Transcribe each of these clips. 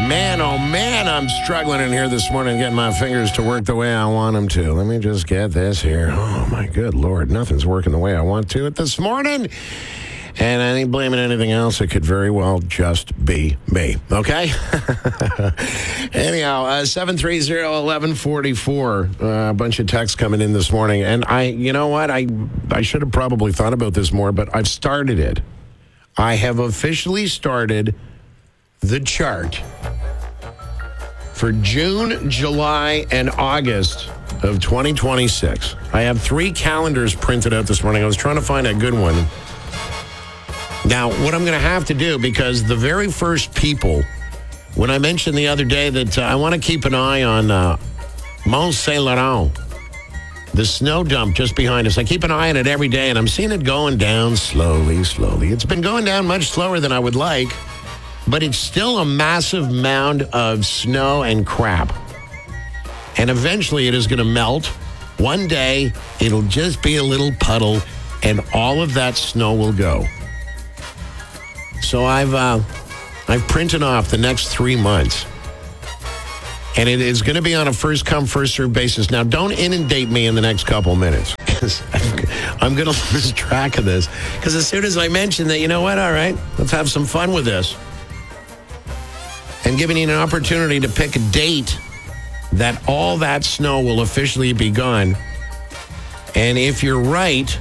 Man, oh man, I'm struggling in here this morning getting my fingers to work the way I want them to. Let me just get this here. Oh, my good Lord. Nothing's working the way I want to it this morning. And I ain't blaming anything else. It could very well just be me. Okay? Anyhow, 730-1144. A bunch of texts coming in this morning. And you know what? I should have probably thought about this more, but I've started it. I have officially started the chart for June, July, and August of 2026. I have 3 calendars printed out this morning. I was trying to find a good one. Now, what I'm going to have to do, because the very first people, when I mentioned the other day that I want to keep an eye on Mont Saint Laurent, the snow dump just behind us. I keep an eye on it every day, and I'm seeing it going down slowly. It's been going down much slower than I would like, but it's still a massive mound of snow and crap. And eventually it is going to melt. One day, it'll just be a little puddle, and all of that snow will go. So I've printed off the next 3 months. And it is going to be on a first-come, first-served basis. Now, don't inundate me in the next couple minutes, because I'm going to lose track of this. Because as soon as I mention that, you know what, all right, let's have some fun with this. And giving you an opportunity to pick a date that all that snow will officially be gone. And if you're right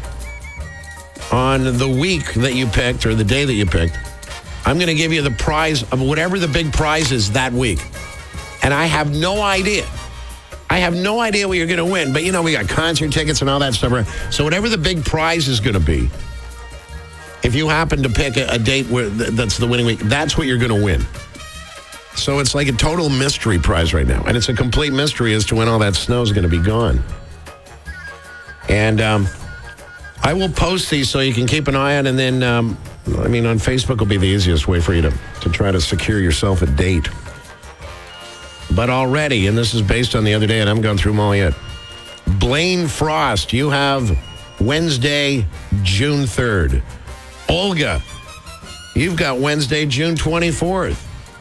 on the week that you picked or the day that you picked, I'm going to give you the prize of whatever the big prize is that week. And I have no idea. I have no idea what you're going to win. But, you know, we got concert tickets and all that stuff. So whatever the big prize is going to be, if you happen to pick a date where that's the winning week, that's what you're going to win. So it's like a total mystery prize right now. And it's a complete mystery as to when all that snow is going to be gone. And I will post these so you can keep an eye on, and then, on Facebook will be the easiest way for you to try to secure yourself a date. But already, and this is based on the other day, and I haven't gone through them all yet, Blaine Frost, you have Wednesday, June 3rd. Olga, you've got Wednesday, June 24th.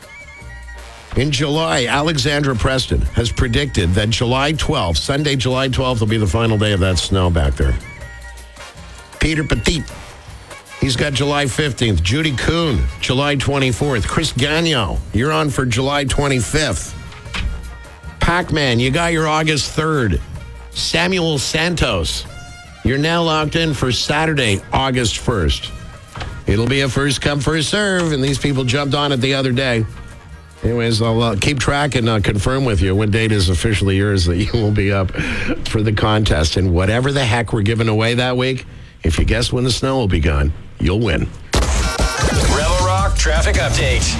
In July, Alexandra Preston has predicted that July 12th, Sunday, July 12th, will be the final day of that snow back there. Peter Petit, he's got July 15th. Judy Kuhn, July 24th. Chris Gagnon, you're on for July 25th. Pac-Man, you got your August 3rd. Samuel Santos, you're now locked in for Saturday, August 1st. It'll be a first come, first serve, and these people jumped on it the other day. Anyways, I'll keep track and confirm with you what date is officially yours that you will be up for the contest. And whatever the heck we're giving away that week, if you guess when the snow will be gone, you'll win. Rebel Rock Traffic Update.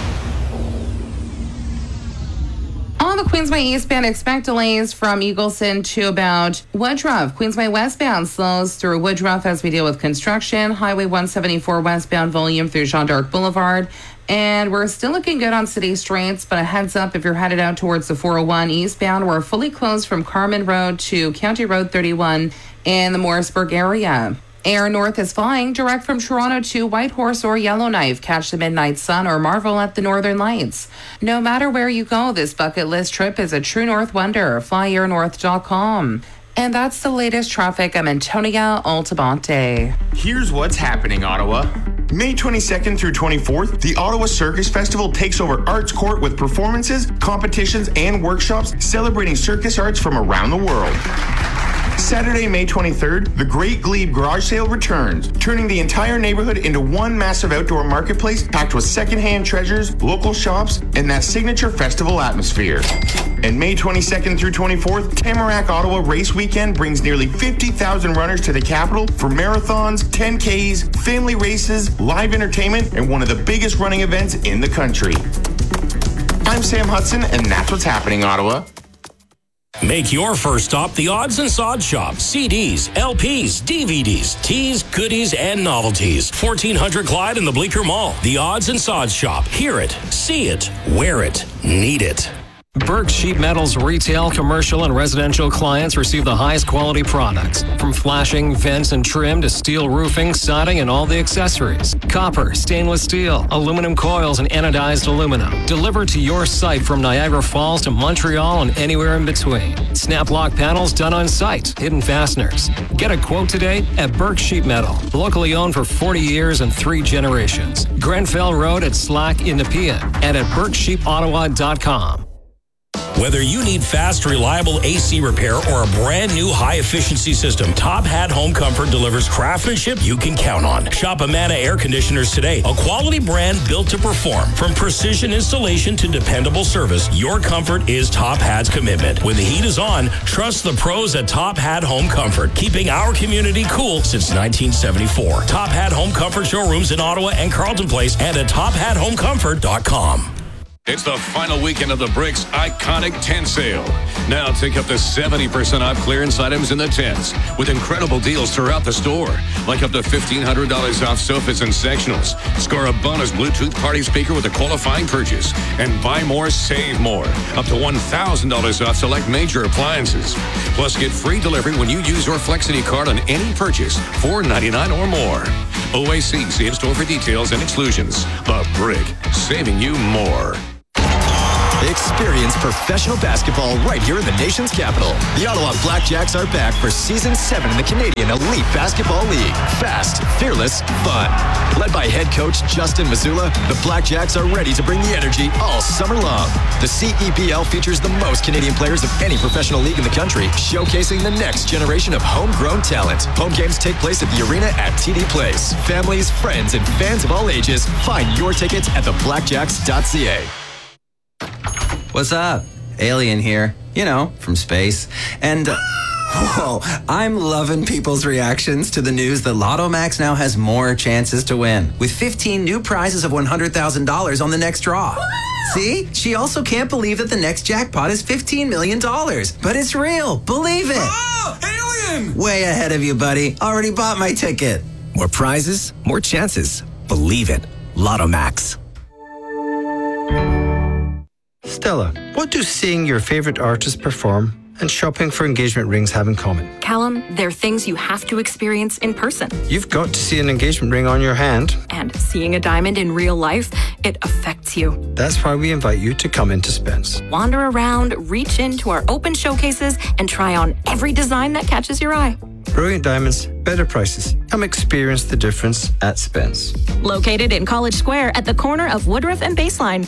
On the Queensway eastbound, expect delays from Eagleson to about Woodruff. Queensway westbound slows through Woodruff as we deal with construction. Highway 174 westbound volume through Jean d'Arc Boulevard. And we're still looking good on city streets, but a heads up if you're headed out towards the 401 eastbound, we're fully closed from Carman Road to County Road 31 in the Morrisburg area. Air North is flying direct from Toronto to Whitehorse or Yellowknife. Catch the midnight sun or marvel at the northern lights. No matter where you go, this bucket list trip is a true North wonder. FlyAirNorth.com. And that's the latest traffic. I'm Antonia Altamonte. Here's what's happening, Ottawa. May 22nd through 24th, the Ottawa Circus Festival takes over Arts Court with performances, competitions, and workshops celebrating circus arts from around the world. Saturday, May 23rd, the Great Glebe Garage Sale returns, turning the entire neighborhood into one massive outdoor marketplace packed with secondhand treasures, local shops, and that signature festival atmosphere. And May 22nd through 24th, Tamarack Ottawa Race Weekend brings nearly 50,000 runners to the capital for marathons, 10Ks, family races, live entertainment, and one of the biggest running events in the country. I'm Sam Hudson, and that's what's happening, Ottawa. Make your first stop the Odds and Sods Shop. CDs, LPs, DVDs, teas, goodies, and novelties. 1400 Clyde in the Bleecker Mall. The Odds and Sods Shop. Hear it, see it, wear it, need it. Burke Sheet Metal's retail, commercial, and residential clients receive the highest quality products, from flashing, vents, and trim to steel roofing, siding, and all the accessories. Copper, stainless steel, aluminum coils, and anodized aluminum. Delivered to your site from Niagara Falls to Montreal and anywhere in between. Snap lock panels done on site. Hidden fasteners. Get a quote today at Burke Sheet Metal. Locally owned for 40 years and 3 generations. Grenfell Road at Slack in Nepean and at BurkeSheetOttawa.com. Whether you need fast, reliable AC repair or a brand new high-efficiency system, Top Hat Home Comfort delivers craftsmanship you can count on. Shop Amana Air Conditioners today, a quality brand built to perform. From precision installation to dependable service, your comfort is Top Hat's commitment. When the heat is on, trust the pros at Top Hat Home Comfort, keeping our community cool since 1974. Top Hat Home Comfort showrooms in Ottawa and Carleton Place and at TopHatHomeComfort.com. It's the final weekend of the Bricks Iconic Tent Sale. Now take up to 70% off clearance items in the tents with incredible deals throughout the store, like up to $1,500 off sofas and sectionals. Score a bonus Bluetooth party speaker with a qualifying purchase. And buy more, save more. Up to $1,000 off select major appliances. Plus, get free delivery when you use your Flexity card on any purchase, $4.99 or more. OAC, see in store for details and exclusions. The Brick, saving you more. Experience professional basketball right here in the nation's capital. The Ottawa Blackjacks are back for Season 7 in the Canadian Elite Basketball League. Fast, fearless, fun. Led by head coach Justin Mazzulla, the Blackjacks are ready to bring the energy all summer long. The CEBL features the most Canadian players of any professional league in the country, showcasing the next generation of homegrown talent. Home games take place at the arena at TD Place. Families, friends, and fans of all ages, find your tickets at theblackjacks.ca. What's up? Alien here. You know, from space. And, whoa, I'm loving people's reactions to the news that Lotto Max now has more chances to win, with 15 new prizes of $100,000 on the next draw. See? She also can't believe that the next jackpot is $15 million. But it's real. Believe it. Oh, alien! Way ahead of you, buddy. Already bought my ticket. More prizes, more chances. Believe it. Lotto Max. Stella, what do seeing your favorite artist perform and shopping for engagement rings have in common? Callum, they're things you have to experience in person. You've got to see an engagement ring on your hand. And seeing a diamond in real life, it affects you. That's why we invite you to come into Spence. Wander around, reach into our open showcases, and try on every design that catches your eye. Brilliant diamonds, better prices. Come experience the difference at Spence. Located in College Square at the corner of Woodruff and Baseline.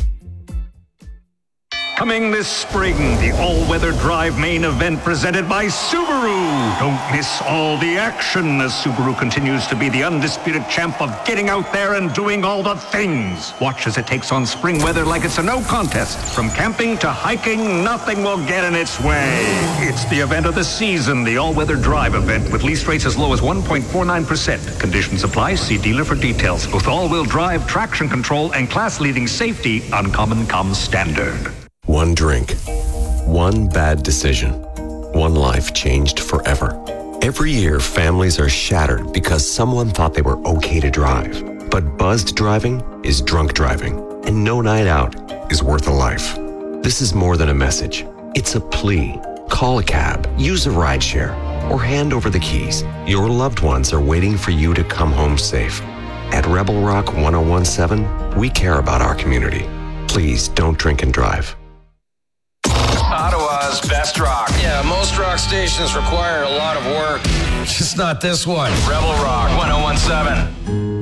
Coming this spring, the all-weather drive main event presented by Subaru. Don't miss all the action as Subaru continues to be the undisputed champ of getting out there and doing all the things. Watch as it takes on spring weather like it's a no contest. From camping to hiking, nothing will get in its way. It's the event of the season, the all-weather drive event with lease rates as low as 1.49%. Conditions apply. See dealer for details. With all-wheel drive, traction control, and class-leading safety, Uncommon comes standard. One drink, one bad decision, one life changed forever. Every year, families are shattered because someone thought they were okay to drive. But buzzed driving is drunk driving, and no night out is worth a life. This is more than a message. It's a plea. Call a cab, use a rideshare, or hand over the keys. Your loved ones are waiting for you to come home safe. At Rebel Rock 1017, we care about our community. Please don't drink and drive. Ottawa's best rock. Yeah, most rock stations require a lot of work. Just not this one. Rebel Rock 1017.